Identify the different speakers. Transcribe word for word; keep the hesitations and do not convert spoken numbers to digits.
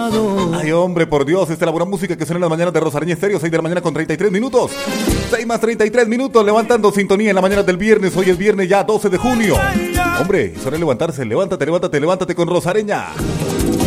Speaker 1: lado.
Speaker 2: Ay, hombre, por Dios, esta es la buena música que suena en las mañanas de Rosareña Estéreo, seis de la mañana con treinta y tres minutos. seis más treinta y tres minutos, levantando sintonía en la mañana del viernes. Hoy es viernes ya, doce de junio. Hombre, es hora de levantarse, levántate, levántate, levántate con Rosareña.